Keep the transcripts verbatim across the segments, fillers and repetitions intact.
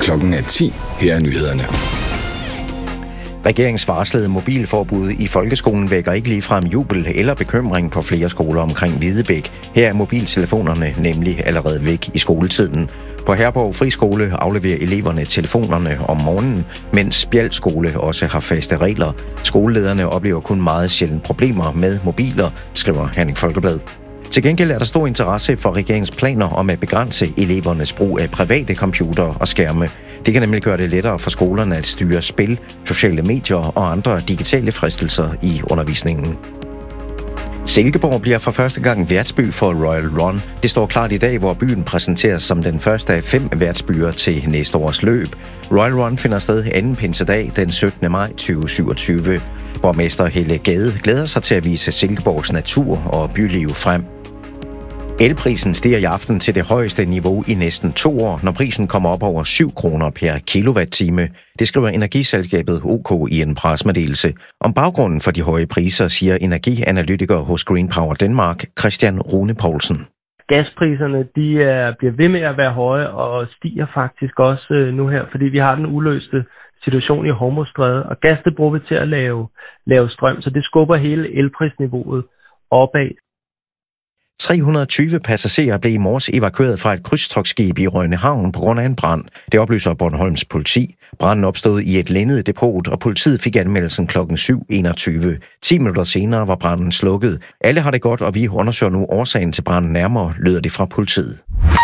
Klokken er ti. Her er nyhederne. Regeringens varslede mobilforbud i folkeskolen vækker ikke ligefrem jubel eller bekymring på flere skoler omkring Hvidebæk. Her er mobiltelefonerne nemlig allerede væk i skoletiden. På Herborg Friskole afleverer eleverne telefonerne om morgenen, mens Bjæl Skole også har faste regler. Skolelederne oplever kun meget sjældent problemer med mobiler, skriver Herning Folkeblad. Til gengæld er der stor interesse for regeringens planer om at begrænse elevernes brug af private computere og skærme. Det kan nemlig gøre det lettere for skolerne at styre spil, sociale medier og andre digitale fristelser i undervisningen. Silkeborg bliver for første gang værtsby for Royal Run. Det står klart i dag, hvor byen præsenteres som den første af fem værtsbyer til næste års løb. Royal Run finder sted anden pinsedag den syttende maj tyve syvogtyve. Borgmester Helle Gade glæder sig til at vise Silkeborgs natur og byliv frem. Elprisen stiger i aften til det højeste niveau i næsten to år, når prisen kommer op over syv kroner per kilowatt-time. Det skriver energiselskabet O K i en pressemeddelelse. Om baggrunden for de høje priser, siger energianalytiker hos Green Power Denmark, Christian Rune Poulsen. Gaspriserne de er, bliver ved med at være høje og stiger faktisk også nu her, fordi vi har den uløste situation i Hormuzstrædet, og gas det bruger vi til at lave, lave strøm, så det skubber hele elprisniveauet opad. tre hundrede og tyve passagerer blev i morges evakueret fra et krydstogtskib i Rønnehavn på grund af en brand. Det oplyser Bornholms politi. Branden opstod i et lændet depot, og politiet fik anmeldelsen klokken syv enogtyve. ti minutter senere var branden slukket. Alle har det godt, og vi undersøger nu årsagen til branden nærmere, lyder det fra politiet.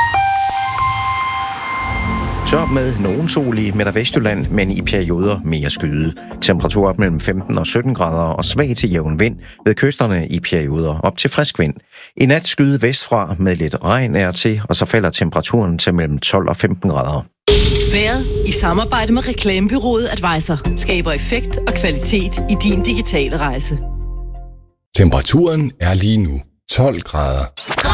Tør med nogen sol i Midt- og Vestjylland, men i perioder mere skyde. Temperatur op mellem femten og sytten grader og svag til jævn vind, ved kysterne i perioder op til frisk vind. I nat skyde vestfra med lidt regn er til, og så falder temperaturen til mellem tolv og femten grader. Været i samarbejde med reklamebureauet Advisor skaber effekt og kvalitet i din digitale rejse. Temperaturen er lige nu tolv grader.